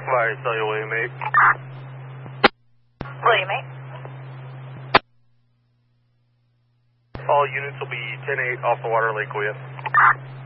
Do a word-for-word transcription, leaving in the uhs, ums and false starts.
Alright, tell you William eight. William eight. All units will be ten eight off the water, Lake Wea.